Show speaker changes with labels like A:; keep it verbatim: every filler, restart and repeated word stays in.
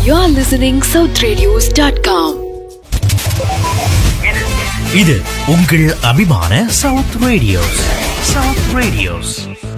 A: You are listening south radios dot com.
B: இது உங்கள் அபிமான சவுத் ரேடியோஸ். South radios.